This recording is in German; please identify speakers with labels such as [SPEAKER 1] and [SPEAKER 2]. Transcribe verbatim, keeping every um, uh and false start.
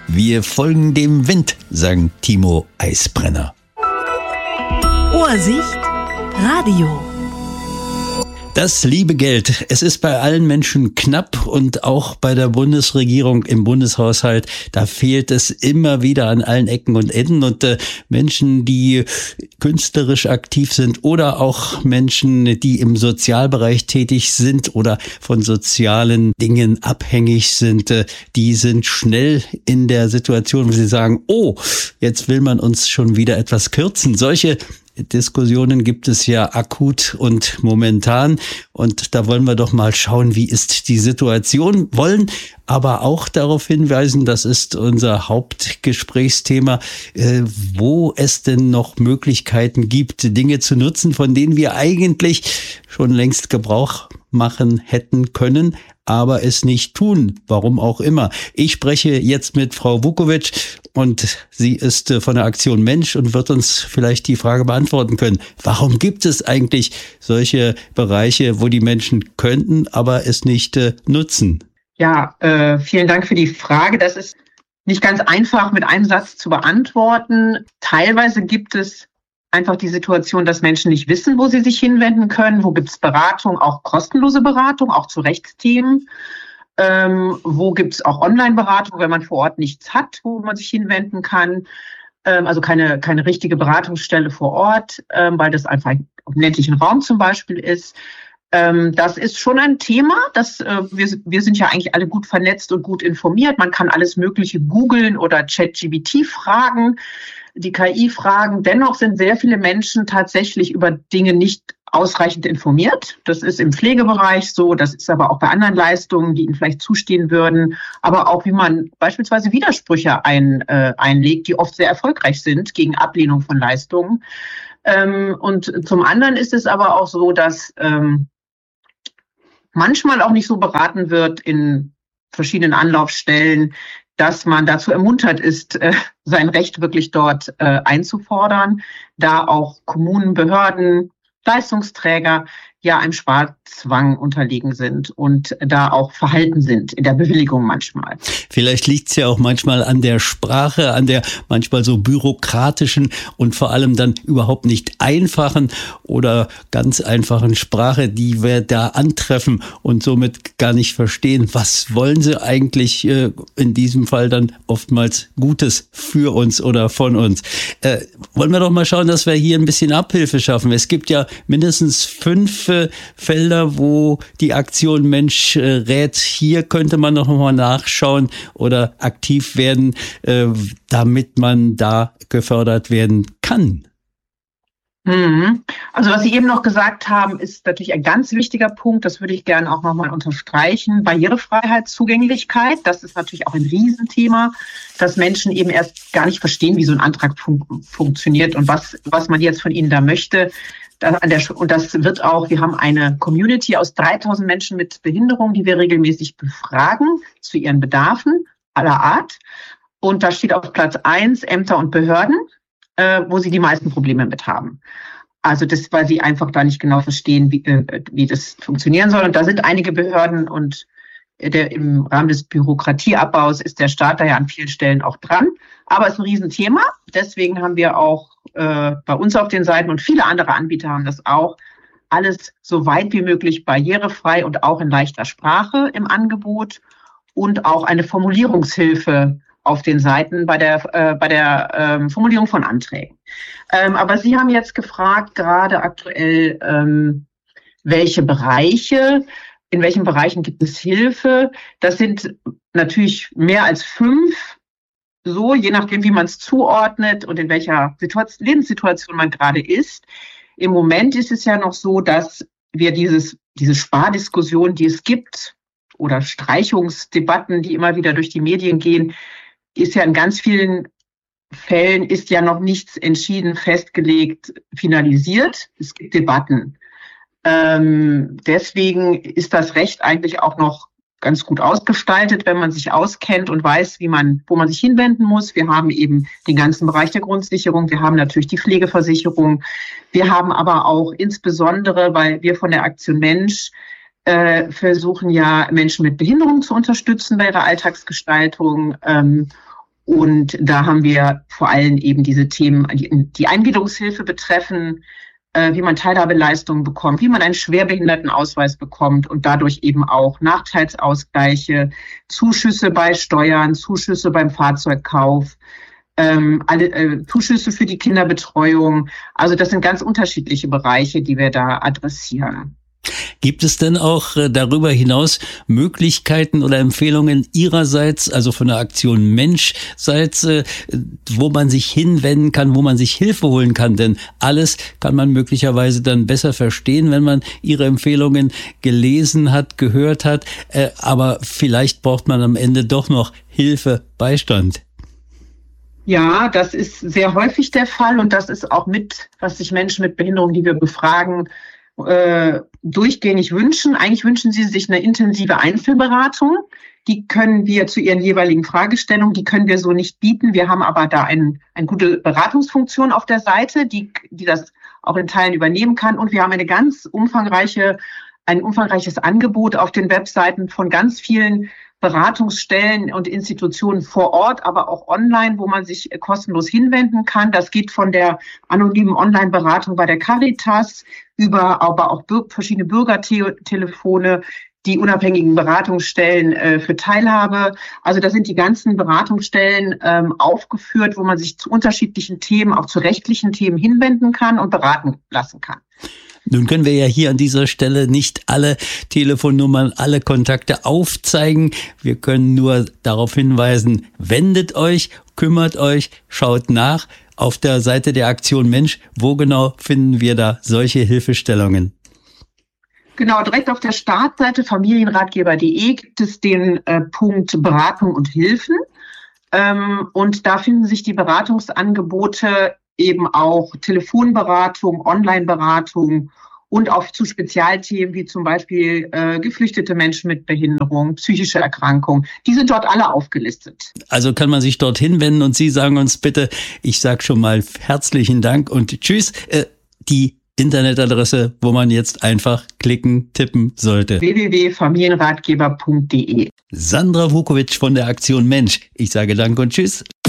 [SPEAKER 1] Wir folgen dem Wind, sagen Timo Eisbrenner.
[SPEAKER 2] Ohrsicht Radio.
[SPEAKER 1] Das liebe Geld, es ist bei allen Menschen knapp und auch bei der Bundesregierung im Bundeshaushalt, da fehlt es immer wieder an allen Ecken und Enden und äh, Menschen, die künstlerisch aktiv sind oder auch Menschen, die im Sozialbereich tätig sind oder von sozialen Dingen abhängig sind, äh, die sind schnell in der Situation, wo sie sagen, oh, jetzt will man uns schon wieder etwas kürzen. Solche Diskussionen gibt es ja akut und momentan und da wollen wir doch mal schauen, wie ist die Situation, wollen aber auch darauf hinweisen, das ist unser Hauptgesprächsthema, äh, wo es denn noch Möglichkeiten gibt, Dinge zu nutzen, von denen wir eigentlich schon längst Gebrauch machen hätten können, aber es nicht tun, warum auch immer. Ich spreche jetzt mit Frau Vukovic und sie ist von der Aktion Mensch und wird uns vielleicht die Frage beantworten können, warum gibt es eigentlich solche Bereiche, wo die Menschen könnten, aber es nicht äh, nutzen?
[SPEAKER 3] Ja, äh, vielen Dank für die Frage. Das ist nicht ganz einfach mit einem Satz zu beantworten. Teilweise gibt es einfach die Situation, dass Menschen nicht wissen, wo sie sich hinwenden können. Wo gibt es Beratung, auch kostenlose Beratung, auch zu Rechtsthemen? Ähm, wo gibt es auch Online-Beratung, wenn man vor Ort nichts hat, wo man sich hinwenden kann? Ähm, also keine, keine richtige Beratungsstelle vor Ort, ähm, weil das einfach im ländlichen Raum zum Beispiel ist. Ähm, das ist schon ein Thema. Das, äh, wir, wir sind ja eigentlich alle gut vernetzt und gut informiert. Man kann alles Mögliche googeln oder ChatGPT fragen, die K I fragen. Dennoch sind sehr viele Menschen tatsächlich über Dinge nicht ausreichend informiert. Das ist im Pflegebereich so, das ist aber auch bei anderen Leistungen, die ihnen vielleicht zustehen würden, aber auch wie man beispielsweise Widersprüche ein, äh, einlegt, die oft sehr erfolgreich sind gegen Ablehnung von Leistungen. Ähm, und zum anderen ist es aber auch so, dass ähm, manchmal auch nicht so beraten wird in verschiedenen Anlaufstellen, dass man dazu ermuntert ist, äh, sein Recht wirklich dort äh, einzufordern, da auch Kommunen, Behörden, Leistungsträger ja einem Sparzwang unterlegen sind und da auch verhalten sind in der Bewilligung manchmal.
[SPEAKER 1] Vielleicht liegt es ja auch manchmal an der Sprache, an der manchmal so bürokratischen und vor allem dann überhaupt nicht einfachen oder ganz einfachen Sprache, die wir da antreffen und somit gar nicht verstehen, was wollen sie eigentlich äh, in diesem Fall dann oftmals Gutes für uns oder von uns. Äh, wollen wir doch mal schauen, dass wir hier ein bisschen Abhilfe schaffen. Es gibt ja mindestens fünf äh, Felder, wo die Aktion Mensch äh, rät. Hier könnte man noch mal nachschauen oder aktiv werden, äh, damit man da gefördert werden kann.
[SPEAKER 3] Also was Sie eben noch gesagt haben, ist natürlich ein ganz wichtiger Punkt. Das würde ich gerne auch nochmal unterstreichen. Barrierefreiheit, Zugänglichkeit, das ist natürlich auch ein Riesenthema, dass Menschen eben erst gar nicht verstehen, wie so ein Antrag fun- funktioniert und was, was man jetzt von ihnen da möchte. Da an der, und das wird auch, wir haben eine Community aus dreitausend Menschen mit Behinderung, die wir regelmäßig befragen zu ihren Bedarfen aller Art. Und da steht auf Platz eins Ämter und Behörden, äh, wo sie die meisten Probleme mit haben. Also das, weil sie einfach da nicht genau verstehen, wie, äh, wie das funktionieren soll. Und da sind einige Behörden und der, im Rahmen des Bürokratieabbaus ist der Staat da ja an vielen Stellen auch dran. Aber es ist ein Riesenthema. Deswegen haben wir auch äh, bei uns auf den Seiten und viele andere Anbieter haben das auch, alles so weit wie möglich barrierefrei und auch in leichter Sprache im Angebot und auch eine Formulierungshilfe auf den Seiten bei der, äh, bei der ähm, Formulierung von Anträgen. Ähm, aber Sie haben jetzt gefragt, gerade aktuell, ähm, welche Bereiche, in welchen Bereichen gibt es Hilfe? Das sind natürlich mehr als fünf, so je nachdem, wie man es zuordnet und in welcher Situation, Lebenssituation man gerade ist. Im Moment ist es ja noch so, dass wir dieses, diese Spardiskussion, die es gibt, oder Streichungsdebatten, die immer wieder durch die Medien gehen, ist ja in ganz vielen Fällen ist ja noch nichts entschieden, festgelegt, finalisiert. Es gibt Debatten. Ähm, deswegen ist das Recht eigentlich auch noch ganz gut ausgestaltet, wenn man sich auskennt und weiß, wie man, wo man sich hinwenden muss. Wir haben eben den ganzen Bereich der Grundsicherung. Wir haben natürlich die Pflegeversicherung. Wir haben aber auch insbesondere, weil wir von der Aktion Mensch äh, versuchen ja, Menschen mit Behinderung zu unterstützen bei ihrer Alltagsgestaltung. Ähm, Und da haben wir vor allem eben diese Themen, die, die Eingliederungshilfe betreffen, äh, wie man Teilhabeleistungen bekommt, wie man einen Schwerbehindertenausweis bekommt und dadurch eben auch Nachteilsausgleiche, Zuschüsse bei Steuern, Zuschüsse beim Fahrzeugkauf, ähm, alle äh, Zuschüsse für die Kinderbetreuung. Also das sind ganz unterschiedliche Bereiche, die wir da adressieren.
[SPEAKER 1] Gibt es denn auch äh, darüber hinaus Möglichkeiten oder Empfehlungen Ihrerseits, also von der Aktion Menschseits, äh, wo man sich hinwenden kann, wo man sich Hilfe holen kann? Denn alles kann man möglicherweise dann besser verstehen, wenn man Ihre Empfehlungen gelesen hat, gehört hat. Äh, aber vielleicht braucht man am Ende doch noch Hilfe, Beistand.
[SPEAKER 3] Ja, das ist sehr häufig der Fall und das ist auch mit, was sich Menschen mit Behinderung, die wir befragen, äh, durchgängig wünschen. Eigentlich wünschen sie sich eine intensive Einzelberatung. Die können wir zu ihren jeweiligen Fragestellungen, die können wir so nicht bieten. Wir haben aber da ein, eine gute Beratungsfunktion auf der Seite, die, die das auch in Teilen übernehmen kann. Und wir haben eine ganz umfangreiche, ein umfangreiches Angebot auf den Webseiten von ganz vielen Beratungsstellen und Institutionen vor Ort, aber auch online, wo man sich kostenlos hinwenden kann. Das geht von der anonymen Online-Beratung bei der Caritas über aber auch verschiedene Bürgertelefone, die unabhängigen Beratungsstellen äh, für Teilhabe. Also da sind die ganzen Beratungsstellen ähm, aufgeführt, wo man sich zu unterschiedlichen Themen, auch zu rechtlichen Themen hinwenden kann und beraten lassen kann.
[SPEAKER 1] Nun können wir ja hier an dieser Stelle nicht alle Telefonnummern, alle Kontakte aufzeigen. Wir können nur darauf hinweisen, wendet euch, kümmert euch, schaut nach auf der Seite der Aktion Mensch. Wo genau finden wir da solche Hilfestellungen?
[SPEAKER 3] Genau, direkt auf der Startseite familienratgeber punkt de gibt es den äh, Punkt Beratung und Hilfen. Ähm, und da finden sich die Beratungsangebote eben auch Telefonberatung, Online-Beratung und auch zu Spezialthemen wie zum Beispiel äh, geflüchtete Menschen mit Behinderung, psychische Erkrankung. Die sind dort alle aufgelistet.
[SPEAKER 1] Also kann man sich dort hinwenden und Sie sagen uns bitte, ich sage schon mal herzlichen Dank und tschüss, äh, die Internetadresse, wo man jetzt einfach klicken, tippen sollte.
[SPEAKER 3] w w w punkt familienratgeber punkt de.
[SPEAKER 1] Sandra Vukovic von der Aktion Mensch. Ich sage Dank und tschüss.